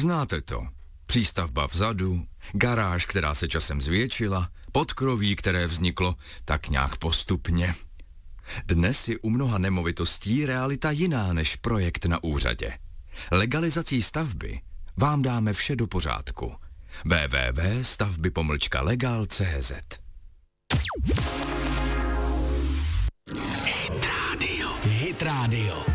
Znáte to. Přístavba vzadu, garáž, která se časem zvětšila, podkroví, které vzniklo tak nějak postupně. Dnes je u mnoha nemovitostí realita jiná než projekt na úřadě. Legalizací stavby vám dáme vše do pořádku. www.stavby-legal.cz Hit Radio.